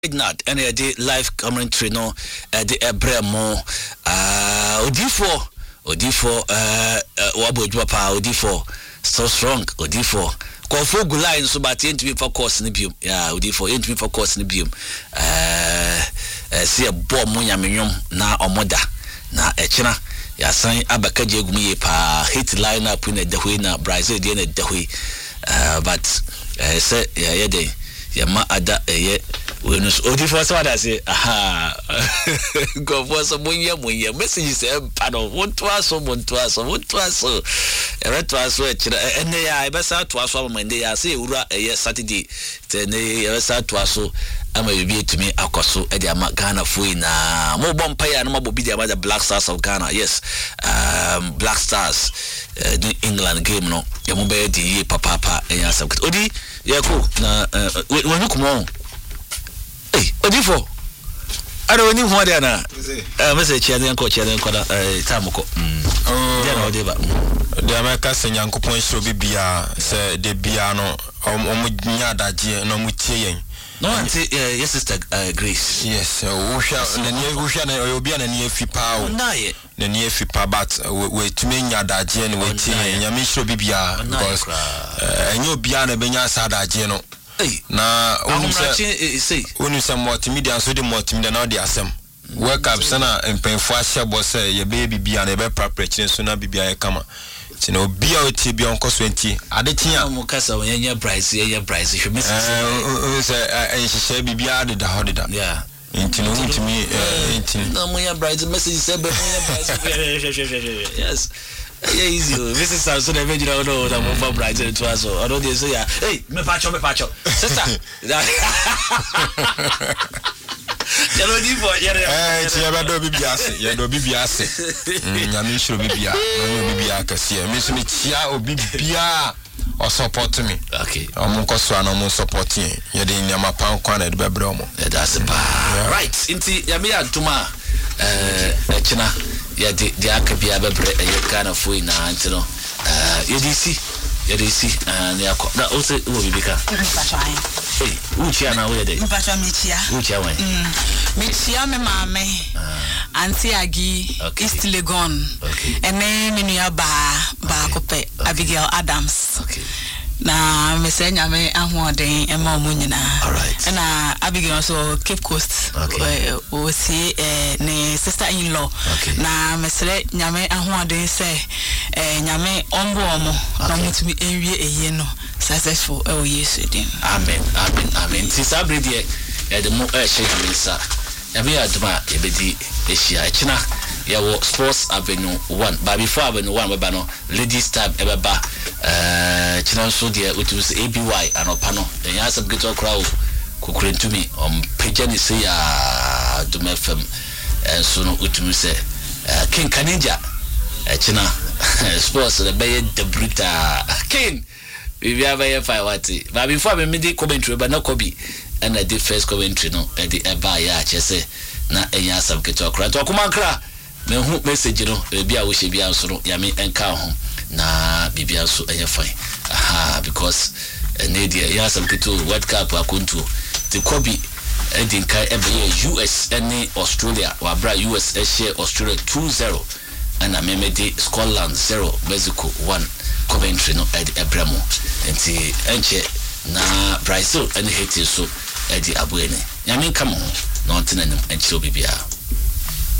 Ignat and the live commentary no the Ebremo Odifo Wabo Jwapa Odifo so strong Odifo Kofo Gulai so but to be for course nibium Odifo into for course nibium see a bomb munyamium na omoda na echina ya san abakaje gumi pa hit line up in the way na Brazil the way but say yeah day ya ma ada when Odifo so that say aha go for some munya message say pano won to aso eretwaso echira ene ya ebesa to aso amande ya say ewura Saturday then ebesa to aso ama bibi etumi akoso e dia Ghana foi na mo bompa ya no mabobi dia the Black Stars of Ghana. Yes, Black Stars the England game no ya mo be di papa enya sam odi ya ko na when you come on Odifo I don't know what they are now. Message and coach and Tamoko. The America saying Uncle Point should be Bia, say the Biano, or Munyada, no Mutian. No, yes, Sister Grace. Yes, who shall be an near Fipa, the near Fipa, but wait to me, Yada, Jen, waiting, Yamisho Bibia, because and you Biana Benya Sada Geno. Na when you say multimedia so the multimedia now they are some work up sana and pay for share boss your baby be an ever preparation so na bibia kama you know be out be on cost 20 adetia mukasa when your price you miss say she bibia de da yeah into me no my price message say be price yes yeah, easy. This is so the video no that move for bright to us. I don't they say hey, me patcho. Sister. Hello Odifo. Yeah, do bibiase. Yeah, do bibiase. Nyame show bibia. No bibia kase. Me so me chia obibia or support me. Okay. Omo so na omo support yin. Ye de nyama pan kwa na de bebre omo. That's right. Inti ya me aduma echina ya de akabia bebre Ghana foi na antino yedisi na yakọ na o se wo bibika hey uchi na we dey mpacha mechia uchi awen mechia me mame anti agi East Legon ene menu ya ba kope Abigail Adams okay na mesenya me ahoden ema omunyina alright na Abigail so Cape Coast o si ne sister in law na mesre nyame ahoden se nyame ombo omo na mutumi enwie eye no successful e o Yesu din amen sister brede e de mo shake mensa yabe aduma ebedi ehia echina yawo Sports Avenue 1 but before Avenue 1 baba no ladies time ebeba china so de utus ABY anopa no den ya sab geto crowd kokurentumi pejani se ya Dum FM so no utum se King Kanija china sports the bay de bruta King we have a fire wati but before me midi commentary but no kobi and the first commentary no e de eba ya chese na enya sab geto crowd to kuma kra me hu message no bia wo she bia so no ya me enka ho na bibia so eye fine because nedia ya some people World Cup akonto the Kobe ending kai ebe US and Australia wa bra US share Australia 2-0 and amemedi Scotland 0 Mexico 1 Coventry no edi Ebremo enti enche na Brazil and Haiti so edi abuene nyame kama ho na ontenanim enchiro bibia